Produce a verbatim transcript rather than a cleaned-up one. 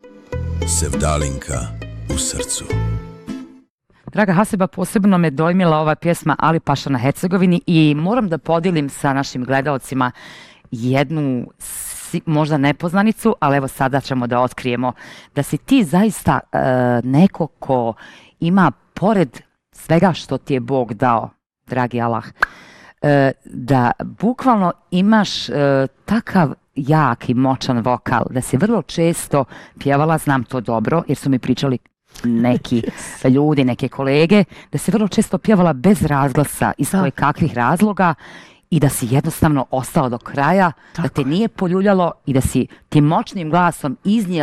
Sevdalinka u srcu. Draga Hasiba, posebno me dojmila ova pjesma Ali Paša na Hercegovini i moram da podijelim sa našim gledalcima jednu možda nepoznanicu, ali evo sada ćemo da otkrijemo da si ti zaista e, neko ko ima pored svega što ti je Bog dao, dragi Allah, e, da bukvalno imaš e, takav jak i moćan vokal, da si vrlo često pjevala, znam to dobro, jer su mi pričali neki ljudi, neke kolege, da si vrlo često pjevala bez razglasa iz koje kakvih razloga i da si jednostavno ostao do kraja, tako da te nije poljuljalo i da si tim moćnim glasom iznijela